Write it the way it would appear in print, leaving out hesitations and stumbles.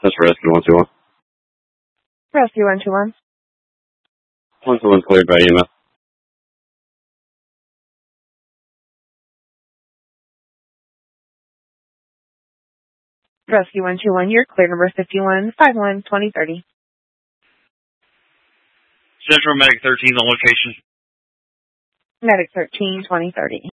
That's Rescue 121. Rescue 121. 121 cleared by EMS. Rescue 121, you're clear, number 5151-2030. Central Medic 13 on location. Medic 13, 2030.